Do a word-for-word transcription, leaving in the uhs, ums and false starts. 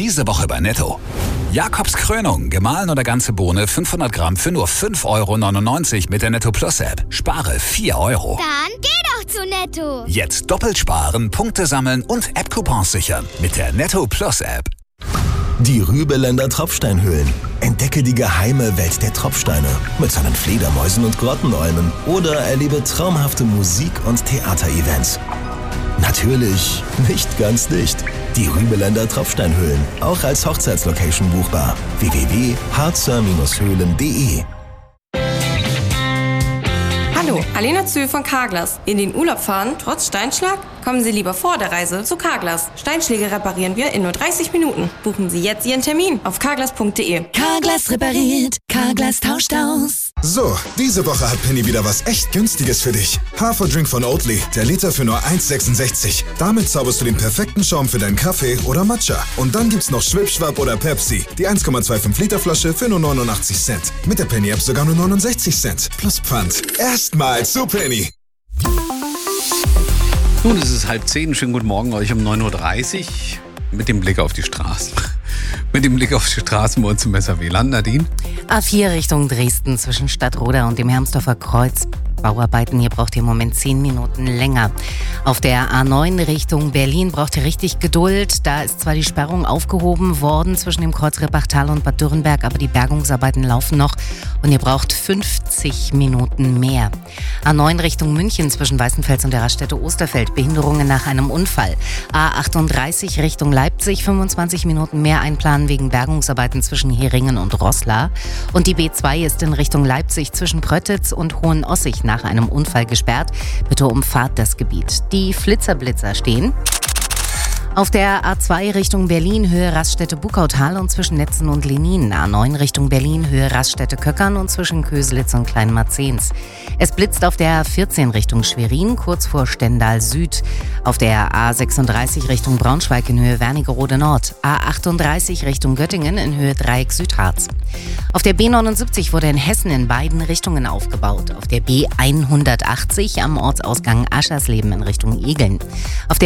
Diese Woche bei Netto. Jakobs Krönung, gemahlen oder ganze Bohne, fünfhundert Gramm für nur fünf Euro neunundneunzig mit der Netto Plus App. Spare vier Euro. Dann geh doch zu Netto. Jetzt doppelt sparen, Punkte sammeln und App-Coupons sichern mit der Netto Plus App. Die Rübeländer Tropfsteinhöhlen. Entdecke die geheime Welt der Tropfsteine mit seinen Fledermäusen und Grottenolmen oder erlebe traumhafte Musik- und Theaterevents. Natürlich nicht ganz dicht. Die Rübeländer Tropfsteinhöhlen, auch als Hochzeitslocation buchbar. w w w punkt harzer Höhlen punkt de. Hallo, Alena Zühl von Carglass. In den Urlaub fahren, trotz Steinschlag? Kommen Sie lieber vor der Reise zu Carglass. Steinschläge reparieren wir in nur dreißig Minuten. Buchen Sie jetzt Ihren Termin auf carglass punkt de. Carglass repariert, Carglass tauscht aus. So, diese Woche hat Penny wieder was echt Günstiges für dich. Haferdrink von Oatly, der Liter für nur eins Komma sechsundsechzig. Damit zauberst du den perfekten Schaum für deinen Kaffee oder Matcha. Und dann gibt's noch Schwipschwapp oder Pepsi, die eins Komma fünfundzwanzig Liter Flasche für nur neunundachtzig Cent. Mit der Penny App sogar nur neunundsechzig Cent. Plus Pfand. Erstmal zu Penny. Nun, es ist halb zehn. Schönen guten Morgen euch um neun Uhr dreißig mit dem Blick auf die Straßen. Mit dem Blick auf die Straßen bei uns im S R W-Land. Nadine? A vier Richtung Dresden zwischen Stadtroda und dem Hermsdorfer Kreuz. Bauarbeiten, hier braucht ihr im Moment zehn Minuten länger. Auf der A neun Richtung Berlin braucht ihr richtig Geduld. Da ist zwar die Sperrung aufgehoben worden zwischen dem Kreuz Rippachtal und Bad Dürrenberg, aber die Bergungsarbeiten laufen noch und ihr braucht fünfzig Minuten mehr. A neun Richtung München zwischen Weißenfels und der Raststätte Osterfeld. Behinderungen nach einem Unfall. A achtunddreißig Richtung Leipzig, fünfundzwanzig Minuten mehr einplanen wegen Bergungsarbeiten zwischen Heringen und Roßla. Und die B zwei ist in Richtung Leipzig zwischen Pröttitz und Hohenossig nach einem Unfall gesperrt. Bitte umfahrt das Gebiet. Die Flitzerblitzer stehen auf der A zwei Richtung Berlin, Höhe Raststätte Buckautal und zwischen Netzen und Lenin. A neun Richtung Berlin, Höhe Raststätte Köckern und zwischen Köselitz und Kleinmarzens. Es blitzt auf der A vierzehn Richtung Schwerin, kurz vor Stendal Süd. Auf der A sechsunddreißig Richtung Braunschweig in Höhe Wernigerode Nord. A achtunddreißig Richtung Göttingen in Höhe Dreieck Südharz. Auf der B neunundsiebzig wurde in Hessen in beiden Richtungen aufgebaut. Auf der B hundertachtzig am Ortsausgang Aschersleben in Richtung Egeln. Auf der